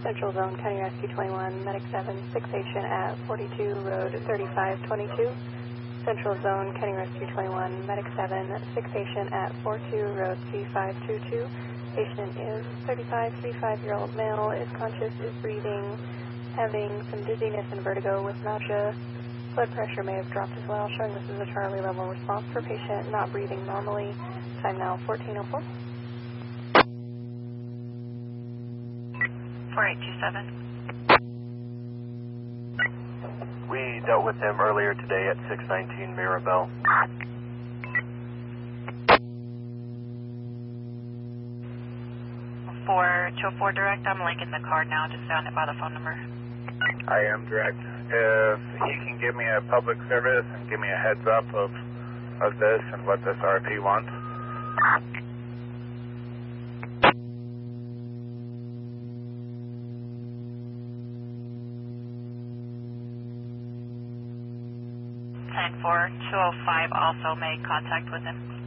Central Zone, County Rescue 21, Medic 7, 6 patient at 42 Road 3522. Central Zone, County Rescue 21, Medic 7, 6 patient at 42 Road C522. Patient is 35-year-old male, is conscious, is breathing, having some dizziness and vertigo with nausea. Blood pressure may have dropped as well, showing this is a Charlie level response for patient not breathing normally. Time now 14:04. 4827. We dealt with him earlier today at 619 Mirabelle. For 204 direct, I'm linking the card now, just found it by the phone number. I am direct. If he can give me a public service and give me a heads up of this and what this RP wants. And for 205 also made contact with him.